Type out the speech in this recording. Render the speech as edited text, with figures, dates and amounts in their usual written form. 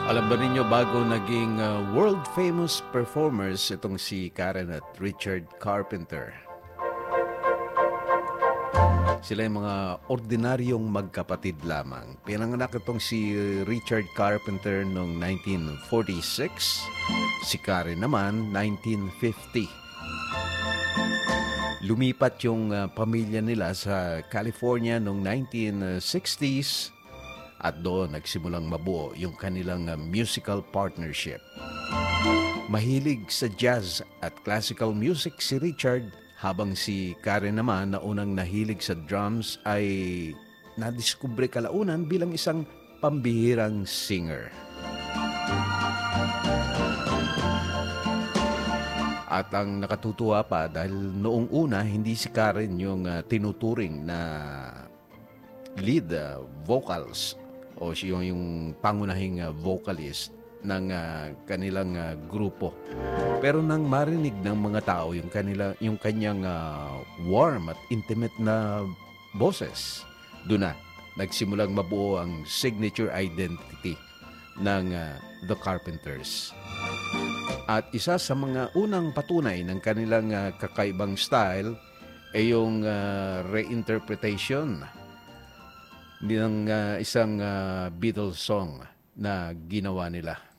Alam ba ninyo bago naging world famous performers itong si Karen at Richard Carpenter. Sila yung mga ordinaryong magkapatid lamang. Pinanganak itong si Richard Carpenter noong 1946, si Karen naman 1950. Lumipat yung pamilya nila sa California noong 1960s at doon nagsimulang mabuo yung kanilang musical partnership. Mahilig sa jazz at classical music si Richard, habang si Karen naman na unang nahilig sa drums ay nadiskubre kalaunan bilang isang pambihirang singer. At ang nakatutuwa pa dahil noong una hindi si Karen yung tinuturing na lead vocals o siya yung pangunahing vocalist ng kanilang grupo. Pero nang marinig ng mga tao yung kanyang warm at intimate na boses, doon na nagsimulang mabuo ang signature identity ng The Carpenters. At isa sa mga unang patunay ng kanilang kakaibang style ay yung reinterpretation ng isang Beatles song na ginawa nila.